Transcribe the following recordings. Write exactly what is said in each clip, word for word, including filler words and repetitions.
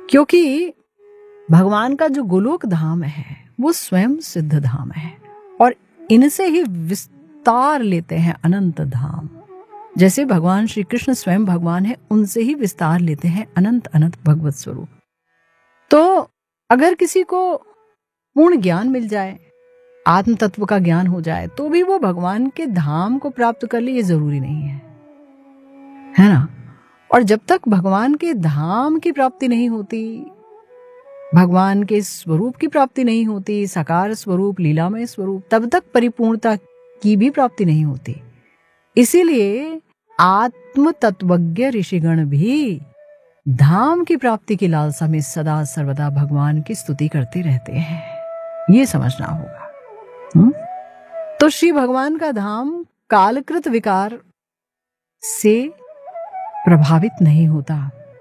क्योंकि भगवान का जो गोलोक धाम है वो स्वयं सिद्ध धाम है और इनसे ही विस्तार लेते हैं अनंत धाम। जैसे भगवान श्री कृष्ण स्वयं भगवान है, उनसे ही विस्तार लेते हैं अनंत अनंत भगवत स्वरूप। तो अगर किसी को पूर्ण ज्ञान मिल जाए, आत्म तत्व का ज्ञान हो जाए, तो भी वो भगवान के धाम को प्राप्त कर ले, ये जरूरी नहीं है, है ना। और जब तक भगवान के धाम की प्राप्ति नहीं होती, भगवान के स्वरूप की प्राप्ति नहीं होती, साकार स्वरूप, लीलामय स्वरूप, तब तक परिपूर्णता की भी प्राप्ति नहीं होती। इसीलिए आत्म तत्वज्ञ ऋषिगण भी धाम की प्राप्ति की लालसा में सदा सर्वदा भगवान की स्तुति करते रहते हैं, ये समझना होगा। हुँ? तो श्री भगवान का धाम कालकृत विकार से प्रभावित नहीं होता।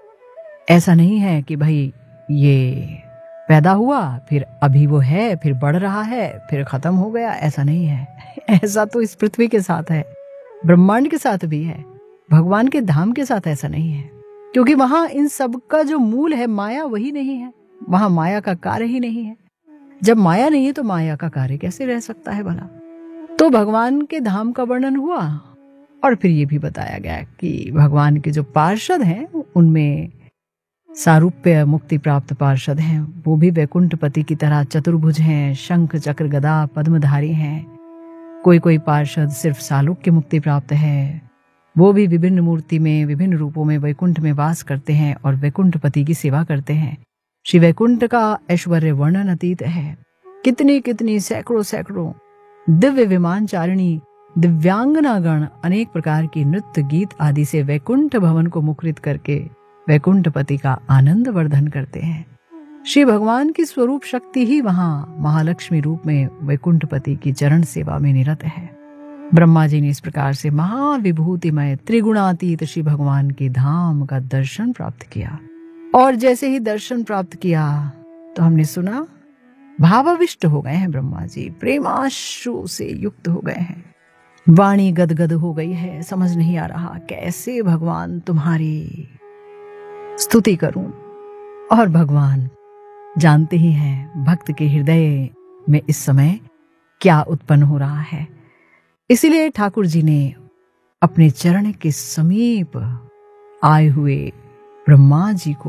ऐसा नहीं है कि भाई ये पैदा हुआ, फिर अभी वो है, फिर बढ़ रहा है, फिर खत्म हो गया, ऐसा नहीं है। ऐसा तो इस पृथ्वी के साथ है, ब्रह्मांड के साथ भी है, भगवान के धाम के साथ ऐसा नहीं है। क्योंकि वहां इन सब का जो मूल है माया, वही नहीं है, वहां माया का कार्य ही नहीं है। जब माया नहीं है तो माया का कार्य कैसे रह सकता है भला। तो भगवान के धाम का वर्णन हुआ और फिर ये भी बताया गया कि भगवान के जो पार्षद हैं उनमें सारूप्य मुक्ति प्राप्त पार्षद हैं, वो भी वैकुंठपति की तरह चतुर्भुज हैं, शंख चक्र गदा पद्मधारी हैं। कोई कोई पार्षद सिर्फ सालोक्य मुक्ति प्राप्त है, वो भी विभिन्न मूर्ति में विभिन्न रूपों में वैकुंठ में वास करते हैं और वैकुंठपति की सेवा करते हैं। श्री वैकुंठ का ऐश्वर्य वर्णन अतीत है। कितनी कितनी सैकड़ों सैकड़ों दिव्य विमान चारिणी दिव्यांगनागण अनेक प्रकार की नृत्य गीत आदि से वैकुंठ भवन को मुखरित करके वैकुंठपति का आनंद वर्धन करते हैं। श्री भगवान की स्वरूप शक्ति ही वहां महालक्ष्मी रूप में वैकुंठपति की चरण सेवा में निरत है। ब्रह्मा जी ने इस प्रकार से महाविभूतिमय त्रिगुणातीत श्री भगवान के धाम का दर्शन प्राप्त किया। और जैसे ही दर्शन प्राप्त किया तो हमने सुना भावाविष्ट हो गए हैं ब्रह्मा जी, प्रेमाश्रु से युक्त हो गए हैं, वाणी गदगद हो गई है, समझ नहीं आ रहा कैसे भगवान तुम्हारी स्तुति करूं। और भगवान जानते ही हैं भक्त के हृदय में इस समय क्या उत्पन्न हो रहा है। इसीलिए ठाकुर जी ने अपने चरण के समीप आए हुए ब्रह्मा जी को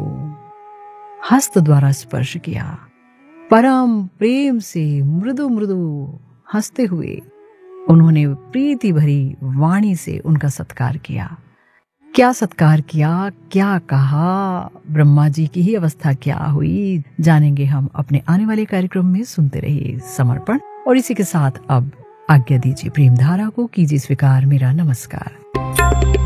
हस्त द्वारा स्पर्श किया। परम प्रेम से मृदु मृदु हंसते हुए उन्होंने प्रीति भरी वाणी से उनका सत्कार किया। क्या सत्कार किया, क्या कहा, ब्रह्मा जी की ही अवस्था क्या हुई, जानेंगे हम अपने आने वाले कार्यक्रम में। सुनते रहिए समर्पण। और इसी के साथ अब आज्ञा दीजिए प्रेम धारा को, कीजिए स्वीकार मेरा नमस्कार।